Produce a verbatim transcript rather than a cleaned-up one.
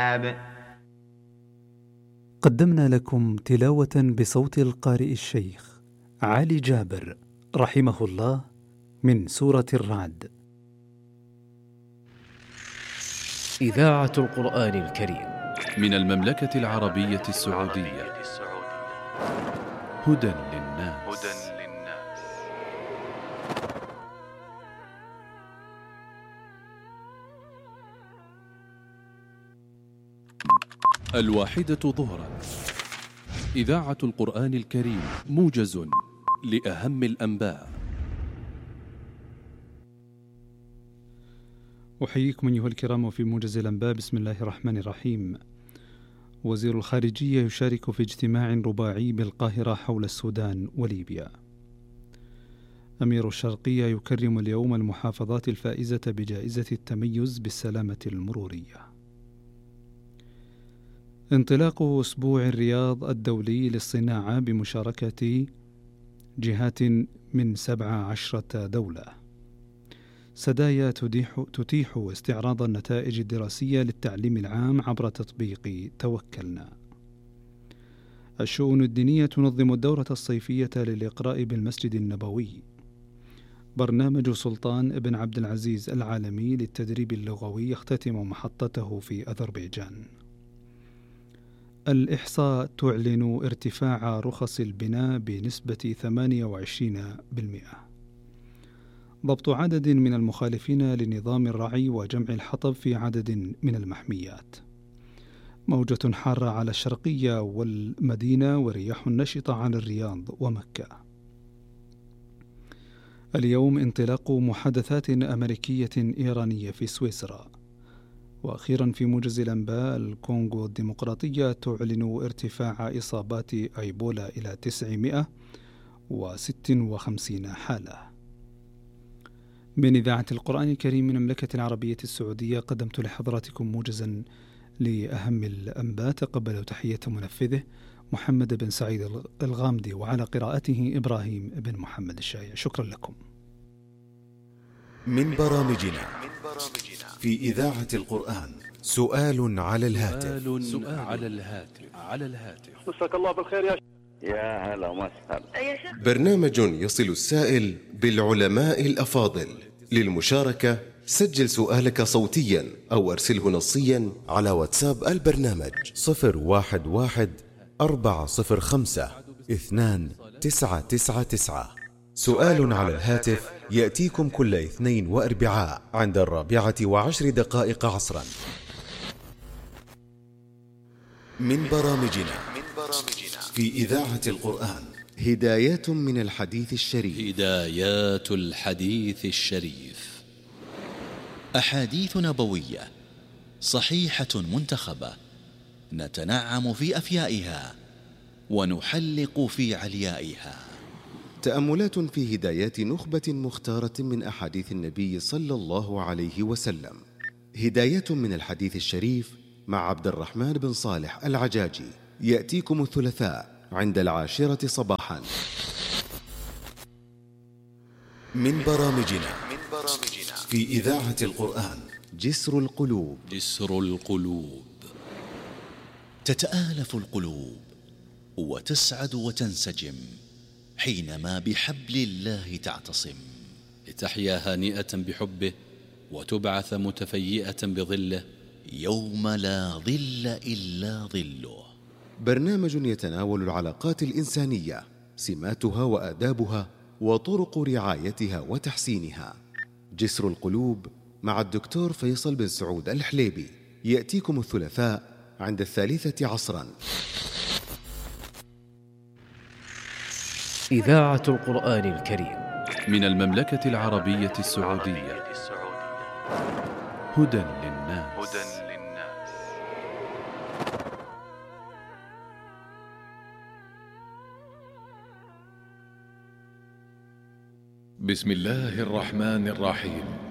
قدمنا لكم تلاوة بصوت القارئ الشيخ علي جابر رحمه الله من سورة الرعد. إذاعة القرآن الكريم من المملكة العربية السعودية. هدى للناس. الواحدة ظهرا. إذاعة القرآن الكريم موجز لأهم الأنباء. أحييكم أيها الكرام في موجز الأنباء. بسم الله الرحمن الرحيم. وزير الخارجية يشارك في اجتماع رباعي بالقاهرة حول السودان وليبيا. أمير الشرقية يكرم اليوم المحافظات الفائزة بجائزة التميز بالسلامة المرورية. انطلاق أسبوع الرياض الدولي للصناعة بمشاركة جهات من سبع عشرة دولة. سدايا تتيح, تتيح استعراض النتائج الدراسية للتعليم العام عبر تطبيق توكلنا. الشؤون الدينية تنظم الدورة الصيفية للإقراء بالمسجد النبوي. برنامج سلطان ابن عبد العزيز العالمي للتدريب اللغوي يختتم محطته في أذربيجان. الإحصاء تعلن ارتفاع رخص البناء بنسبة ثمانية وعشرين بالمئة. ضبط عدد من المخالفين لنظام الرعي وجمع الحطب في عدد من المحميات. موجة حارة على الشرقية والمدينة ورياح نشطة على الرياض ومكة. اليوم انطلاق محادثات أمريكية إيرانية في سويسرا. وأخيرا في موجز الأنباء، الكونغو الديمقراطية تعلن ارتفاع إصابات أيبولا إلى تسعمائة وستة وخمسين حالة. من إذاعة القرآن الكريم من المملكة العربية السعودية قدمت لحضراتكم موجزا لأهم الأنباء. تقبلوا تحية منفذه محمد بن سعيد الغامدي، وعلى قراءته إبراهيم بن محمد الشايع. شكرا لكم. من برامجنا في إذاعة القرآن سؤال على الهاتف. سؤال على الهاتف على الهاتف مساك الله بالخير يا يا هلا وسهلا. برنامج يصل السائل بالعلماء الأفاضل. للمشاركة سجل سؤالك صوتيا أو أرسله نصيا على واتساب البرنامج صفر واحد واحد أربعة صفر خمسة اثنان تسعة تسعة تسعة. سؤال على الهاتف يأتيكم كل اثنين وأربعاء عند الرابعة وعشر دقائق عصرا. من برامجنا في إذاعة القرآن هدايات من الحديث الشريف. هدايات الحديث الشريف. أحاديث نبوية صحيحة منتخبة نتنعم في أفيائها ونحلق في عليائها. تأملات في هدايات نخبة مختارة من أحاديث النبي صلى الله عليه وسلم. هداية من الحديث الشريف مع عبد الرحمن بن صالح العجاجي يأتيكم الثلاثاء عند العاشرة صباحا. من برامجنا في إذاعة القرآن جسر القلوب. جسر القلوب. تتآلف القلوب وتسعد وتنسجم حينما بحبل الله تعتصم، لتحيا هانئة بحبه وتبعث متفيئة بظله يوم لا ظل إلا ظله. برنامج يتناول العلاقات الإنسانية، سماتها وآدابها وطرق رعايتها وتحسينها. جسر القلوب مع الدكتور فيصل بن سعود الحليبي يأتيكم الثلاثاء عند الثالثة عصرا. إذاعة القرآن الكريم من المملكة العربية السعودية. هدى للناس. بسم الله الرحمن الرحيم.